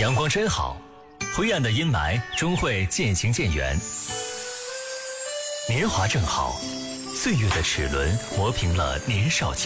阳光真好，灰暗的阴霾终会渐行渐远。年华正好，岁月的齿轮磨平了年少